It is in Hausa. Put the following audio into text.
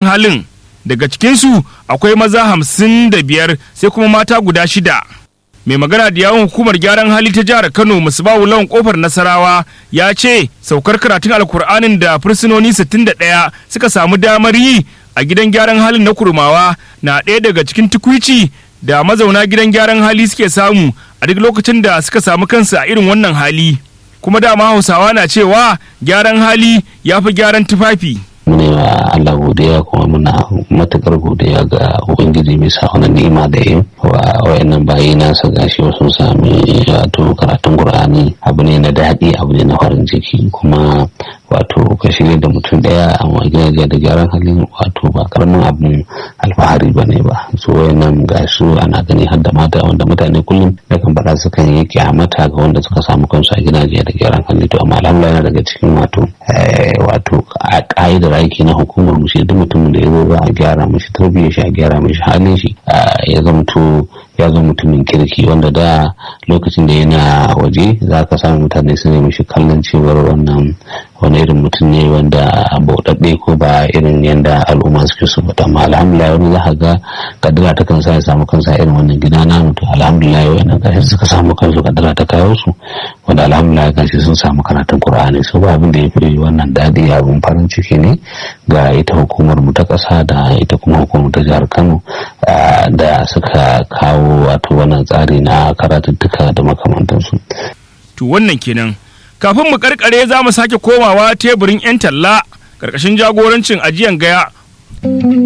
halin, daga cikinsu akwai maza 55 sai kuma mata guda 6. Mai magana da yawon hukumar gyaran hali ta jihar Kano Musbahu Lawan Kofar Nasarawa ya ce saukar karatun Alkur'anin da fursunoni 61 suka samu damar yi a gidan gyaran halin na Kurmawa na ɗaya daga cikin tukwici da mazauna gidan gyaran hali suke samu a duk lokacin da suka samu kansu a irin wannan hali. Kuma dama Hausawa na cewa gyaran hali ya fi gyaran tufafi. Mune wa Allah godiya kuma muna matukar godiya ga Ubangiji bisa wannan ni'ima da yi wa wayannan bayi nasa gashi wasu sami wato karatun Qur'ani abu ne na daɗi, abu ne na farin ciki, kuma wato ka shirya da mutum daya a gidaje da gyaran halin wato ba karamin abun alfahari ba ne ba. So wayannan gashi ana gani har da mata wanda mutane kullum da kan faɗa sukan yi kyamata ga wanda suka samu kansu a gidaje da gyaran hali, to amma alhamdulillah yana daga cikin wato a ƙa'idar aiki na hukumar mu shi duk mutumin da ya zo za a gyara mishi tarbiyyar shi, a gyara mishi halin shi, ya zama mutumin kirki, wanda da lokacin da yana waje za ka samu mutane su ne mishi kallon cewar wani irin mutum ne wanda bauɗaɗɗe ko ba irin yadda al'umma suke so ba. Amma alhamdulillah wani za ka ga kaddara ta kansa ya samu kansa irin wannan gida na mutu, alhamdulillah wannan kashi suka samu kansu kaddara ta kawo su, wanda alhamdulillah kashi sun samu karatun Qur'ani. So ba abin da ya fi wannan daɗi, abin farin ciki ne ga ita hukumar mu ta ƙasa da ita kuma hukumar ta jihar Kano da suka kawo wato wannan tsari na karatuttuka da makamantansu. To wannan kenan. Kafin mu karkare za mu sake komawa teburin 'yan talla ƙarƙashin jagorancin ajiyan gaya.